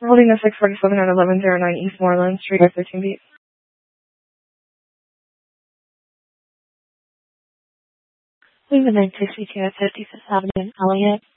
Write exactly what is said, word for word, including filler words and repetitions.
Holding the six forty-seven at eleven oh nine East Moreland Street, thirteen feet. We have a nine sixty-two at fifty-fifth Avenue in Elliott.